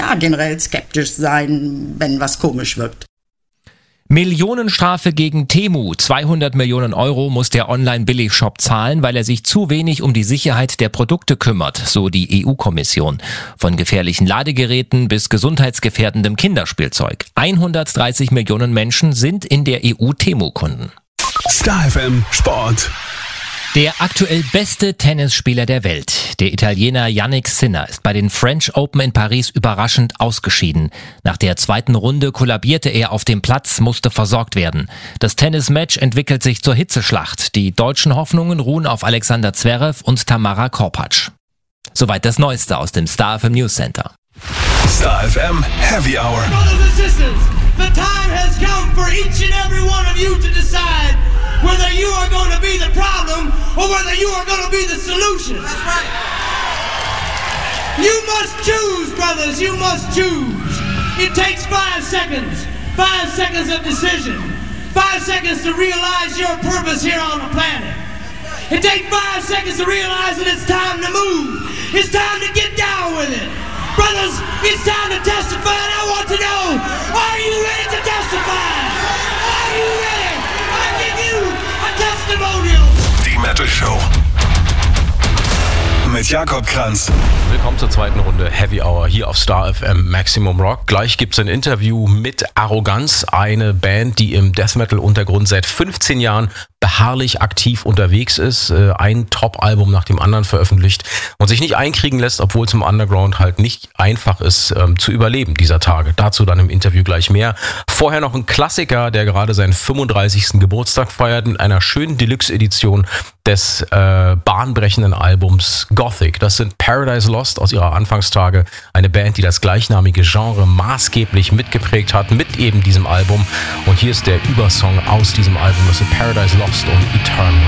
generell skeptisch sein, wenn was komisch wirkt. Millionenstrafe gegen Temu. 200 Millionen Euro muss der Online-Billigshop zahlen, weil er sich zu wenig um die Sicherheit der Produkte kümmert, so die EU-Kommission. Von gefährlichen Ladegeräten bis gesundheitsgefährdendem Kinderspielzeug. 130 Millionen Menschen sind in der EU Temu-Kunden. Star FM Sport. Der aktuell beste Tennisspieler der Welt, der Italiener Jannik Sinner, ist bei den French Open in Paris überraschend ausgeschieden. Nach der zweiten Runde kollabierte er auf dem Platz, musste versorgt werden. Das Tennismatch entwickelt sich zur Hitzeschlacht. Die deutschen Hoffnungen ruhen auf Alexander Zverev und Tamara Korpatsch. Soweit das Neueste aus dem Star FM News Center. Star FM Heavy Hour. Brothers and sisters, the time has come for each and every one of you to decide whether you are going to be the problem or whether you are going to be the solution. That's right. You must choose, brothers, you must choose. It takes 5 seconds, 5 seconds of decision, 5 seconds to realize your purpose here on the planet. It takes 5 seconds to realize that it's time to move. It's time to get down with it. Brothers, it's time to testify, and I want to know, are you ready to testify? Are you ready? I give you a testimonial. Die Metal Show. Mit Jakob Kranz. Willkommen zur zweiten Runde Heavy Hour hier auf Star FM Maximum Rock. Gleich gibt's ein Interview mit Arroganz, eine Band, die im Death Metal Untergrund seit 15 Jahren beharrlich aktiv unterwegs ist, ein Top-Album nach dem anderen veröffentlicht und sich nicht einkriegen lässt, obwohl es im Underground halt nicht einfach ist zu überleben dieser Tage. Dazu dann im Interview gleich mehr. Vorher noch ein Klassiker, der gerade seinen 35. Geburtstag feiert, in einer schönen Deluxe-Edition des bahnbrechenden Albums Gothic. Das sind Paradise Lost aus ihrer Anfangstage, eine Band, die das gleichnamige Genre maßgeblich mitgeprägt hat mit eben diesem Album. Und hier ist der Übersong aus diesem Album, das sind Paradise Lost und Eternal.